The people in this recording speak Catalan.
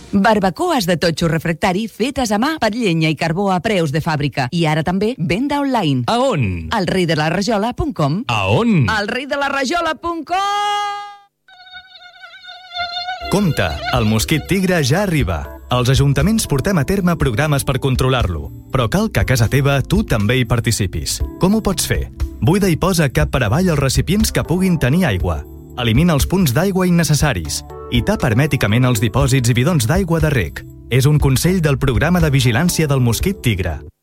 Barbacoes de totxo refractari fetes a mà per llenya i carbó a preus de fàbrica. I ara també venda online. A on? Al reidelarajola.com. A on? Al reidelarajola.com. Compte, el mosquit tigre ja arriba. Els ajuntaments portem a terme programes per controlar-lo, però cal que a casa teva tu també hi participis. Com ho pots fer? Buida i posa cap per avall els recipients que puguin tenir aigua. Elimina els punts d'aigua innecessaris i tapa hermèticament els dipòsits i bidons d'aigua de reg. És un consell del programa de vigilància del mosquit tigre.